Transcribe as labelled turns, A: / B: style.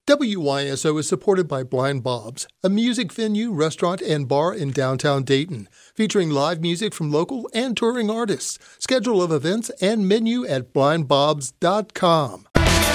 A: WYSO is supported by Blind Bob's, a music venue, restaurant, and bar in downtown Dayton, featuring live music from local and touring artists. Schedule of events and menu at blindbobs.com.